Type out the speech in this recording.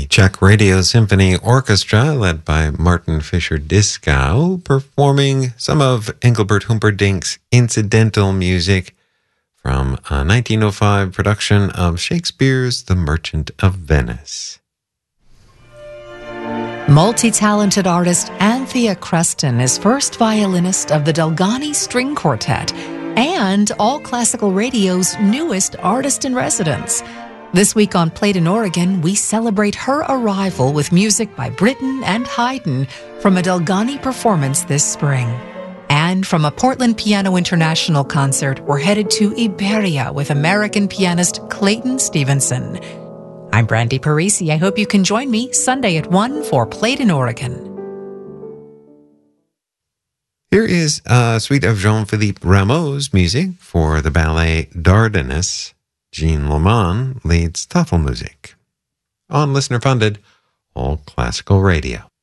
Czech Radio Symphony Orchestra, led by Martin Fischer-Dieskau, performing some of Engelbert Humperdinck's incidental music from a 1905 production of Shakespeare's The Merchant of Venice. Multi-talented artist Anthea Creston is first violinist of the Delgani String Quartet and All Classical Radio's newest artist-in-residence. This week on Played in Oregon, we celebrate her arrival with music by Britten and Haydn from a Delgani performance this spring. And from a Portland Piano International concert, we're headed to Iberia with American pianist Clayton Stevenson. I'm Brandy Parisi. I hope you can join me Sunday at 1 for Played in Oregon. Here is a suite of Jean-Philippe Rameau's music for the ballet Dardanus. Jean Lamont leads Tafelmusik on listener-funded All Classical Radio.